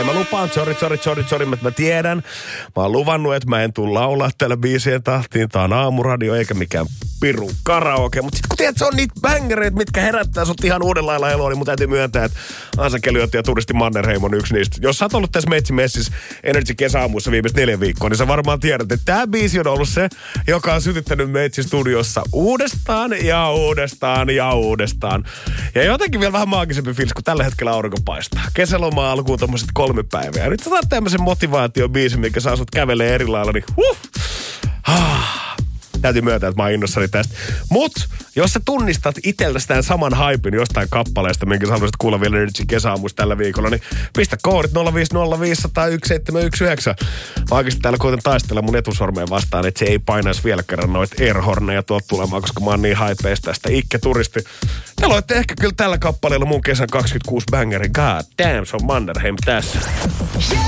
mä lupaan, sorry, mä tiedän. Mä oon luvannut, että mä en tuu laulaa täällä biisien tahtiin. Tää on aamuradio eikä mikään pirun karaoke. Mut sit kun tiedät, se on niitä bängereitä, mitkä herättää sut ihan uuden lailla eloa, niin mun täytyy myöntää, että Ansa Keliot ja Turisti Mannerheim on yksi niistä. Jos sä oot ollut tässä Meitsi Messissä Energy kesäaamuissa viimeiset 4 viikkoa, niin sä varmaan tiedät, että tää biisi on ollut se, joka on sytyttänyt Meitsi studiossa uudestaan. Ja jotenkin vielä vähän maagisempi fiilis, kun tällä hetkellä aurinko paistaa. Kesäloma alkuun tommoset 3 päivää. Ja nyt sä saat tämmösen motivaatiobiisin, mikä saa sut kävelee eri lailla, niin täytyy myöntää, että mä oon innossani tästä. Mut, jos sä tunnistat itseltäsi tämän saman haipin jostain kappaleesta, minkä sä haluaisit kuulla vielä nyt kesäaamuissa tällä viikolla, niin pistä koodit 050501719. Mä oikeasti täällä koitan taistella mun etusormeen vastaan, että se ei painaisi vielä kerran noita airhorneja tuolta tulemaan, koska mä oon niin haipeista tästä Ikke Turisti. Te loitte ehkä kyllä tällä kappaleella mun kesän 26 bangeri. God damn, se on Mannerheim tässä.